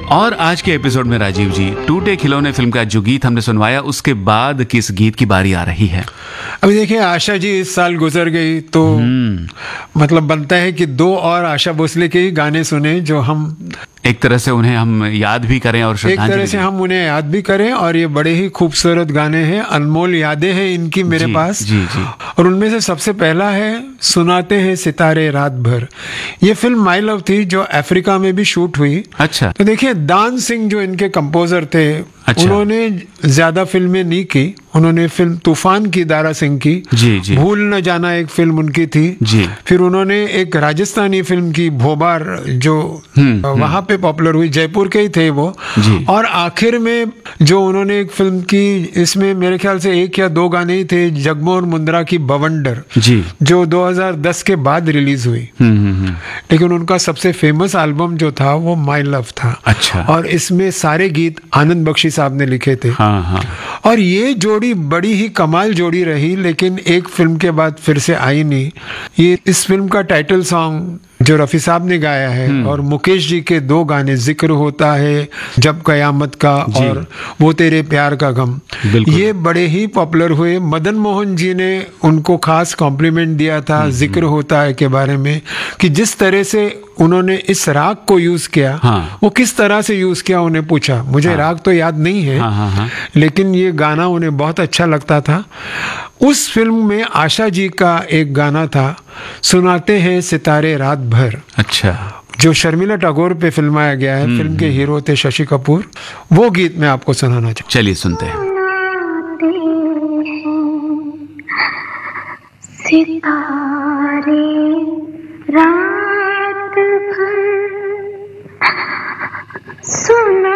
और आज के एपिसोड में राजीव जी, टूटे खिलौने फिल्म का जो गीत हमने सुनवाया, उसके बाद किस गीत की बारी आ रही है? अभी देखिए, आशा जी इस साल गुजर गई तो मतलब बनता है कि दो और आशा भोसले के ही गाने सुने, जो हम एक तरह से उन्हें हम याद भी करें और एक तरह से हम उन्हें याद भी करें। और ये बड़े ही खूबसूरत गाने हैं, अनमोल यादें हैं इनकी मेरे पास। जी जी। और उनमें से सबसे पहला है सुनाते हैं सितारे रात भर। ये फिल्म माई लव थी जो अफ्रीका में भी शूट हुई। अच्छा। तो देखिए, दान सिंह जो इनके कंपोजर थे, अच्छा। उन्होंने ज्यादा फिल्में नहीं की। उन्होंने फिल्म तूफान की दारा सिंह की, जी जी। भूल न जाना एक फिल्म उनकी थी जी। फिर उन्होंने एक राजस्थानी फिल्म की भोबार, जो वहां पे पॉपुलर हुई, जयपुर के ही थे वो जी। और आखिर में जो उन्होंने एक फिल्म की, इसमें मेरे ख्याल से एक या दो गाने ही थे, जगमोहन मुंद्रा की बवंडर जी, जो 2010 के बाद रिलीज हुई। लेकिन उनका सबसे फेमस एल्बम जो था वो माई लव था। अच्छा। और इसमें सारे गीत आनंद बख्शी साहब ने लिखे थे। हाँ हाँ। और ये जोड़ी बड़ी ही कमाल जोड़ी रही, लेकिन एक फिल्म के बाद फिर से आई नहीं। ये इस फिल्म का टाइटल सॉन्ग जो रफी साहब ने गाया है, और मुकेश जी के दो गाने, जिक्र होता है जब कयामत का और वो तेरे प्यार का गम, ये बड़े ही पॉपुलर हुए। मदन मोहन जी ने उनको खास कॉम्प्लीमेंट दिया था जिक्र होता है के बारे में, कि जिस तरह से उन्होंने इस राग को यूज किया, वो किस तरह से यूज किया उन्हें पूछा। मुझे राग तो याद नहीं है, लेकिन ये गाना उन्हें बहुत अच्छा लगता था। उस फिल्म में आशा जी का एक गाना था, सुनाते हैं सितारे रात भर। अच्छा। जो शर्मिला टैगोर पे फिल्माया गया है। फिल्म के हीरो थे शशि कपूर। वो गीत मैं आपको सुनाना चाहूँ। चलिए सुनते हैं। सितारे रात भर सुना